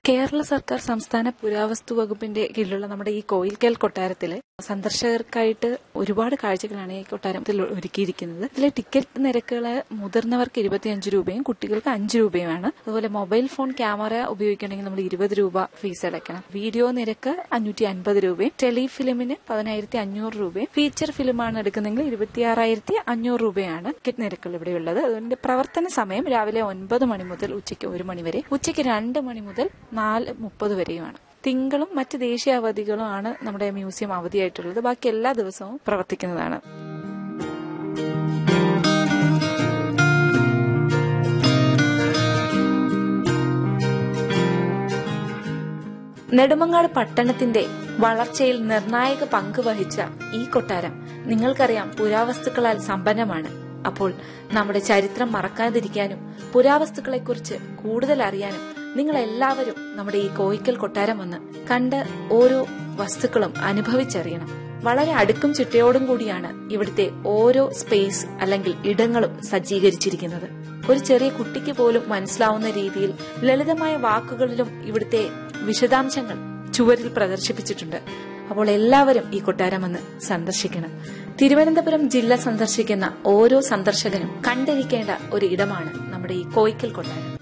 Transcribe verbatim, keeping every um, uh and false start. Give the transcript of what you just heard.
കേരള സർക്കാർ സംസ്ഥാന പുരാവസ്തു വകുപ്പിന്റെ കീഴിലുള്ള നമ്മുടെ ഈ കോയിൽക്കൽ കൊട്ടാരത്തില് സന്ദർശകർക്കായിട്ട് ഒരുപാട് കാഴ്ചകളാണ് ഈ കൊട്ടാരത്തിൽ ഒരുക്കിയിരിക്കുന്നത്. ഇതിലെ ടിക്കറ്റ് നിരക്കുകള് മുതിർന്നവർക്ക് ഇരുപത്തിയഞ്ച് രൂപയും കുട്ടികൾക്ക് അഞ്ച് രൂപയുമാണ്. അതുപോലെ മൊബൈൽ ഫോൺ ക്യാമറ ഉപയോഗിക്കണമെങ്കിൽ നമ്മൾ ഇരുപത് രൂപ ഫീസ് അടയ്ക്കണം. വീഡിയോ നിരക്ക് അഞ്ഞൂറ്റി അൻപത് രൂപയും ടെലിഫിലിമിന് പതിനായിരത്തി അഞ്ഞൂറ് രൂപയും ഫീച്ചർ ഫിലിമാണ് എടുക്കുന്നെങ്കിൽ ഇരുപത്തിയാറായിരത്തി അഞ്ഞൂറ് രൂപയാണ് ടിക്കറ്റ് നിരക്കുകൾ ഇവിടെയുള്ളത്. അതുകൊണ്ട് പ്രവർത്തന സമയം രാവിലെ ഒൻപത് മണി മുതൽ ഉച്ചയ്ക്ക് ഒരു മണി വരെ, ഉച്ചയ്ക്ക് രണ്ട് മണി മുതൽ നാല് മുപ്പത് വരെയുമാണ്. തിങ്കളും മറ്റ് ദേശീയ അവധികളും ആണ് നമ്മുടെ മ്യൂസിയം അവധിയായിട്ടുള്ളത്. ബാക്കി എല്ലാ ദിവസവും പ്രവർത്തിക്കുന്നതാണ്. നെടുമങ്ങാട് പട്ടണത്തിന്റെ വളർച്ചയിൽ നിർണായക പങ്ക് വഹിച്ച ഈ കൊട്ടാരം നിങ്ങൾക്കറിയാം പുരാവസ്തുക്കളാൽ സമ്പന്നമാണ്. അപ്പോൾ നമ്മുടെ ചരിത്രം മറക്കാതിരിക്കാനും പുരാവസ്തുക്കളെക്കുറിച്ച് കൂടുതൽ അറിയാനും നിങ്ങൾ എല്ലാവരും നമ്മുടെ ഈ കോയിക്കൽ കൊട്ടാരം വന്ന് കണ്ട് ഓരോ വസ്തുക്കളും അനുഭവിച്ചറിയണം. വളരെ അടുക്കും ചിട്ടയോടും കൂടിയാണ് ഇവിടുത്തെ ഓരോ സ്പേസ് അല്ലെങ്കിൽ ഇടങ്ങളും സജ്ജീകരിച്ചിരിക്കുന്നത്. ഒരു ചെറിയ കുട്ടിക്ക് പോലും മനസ്സിലാവുന്ന രീതിയിൽ ലളിതമായ വാക്കുകളിലും ഇവിടുത്തെ വിശദാംശങ്ങൾ ചുവരിൽ പ്രദർശിപ്പിച്ചിട്ടുണ്ട്. അപ്പോൾ എല്ലാവരും ഈ കൊട്ടാരം വന്ന് സന്ദർശിക്കണം. തിരുവനന്തപുരം ജില്ല സന്ദർശിക്കുന്ന ഓരോ സന്ദർശകനും കണ്ടിരിക്കേണ്ട ഒരു ഇടമാണ് നമ്മുടെ ഈ കോയിക്കൽ കൊട്ടാരം.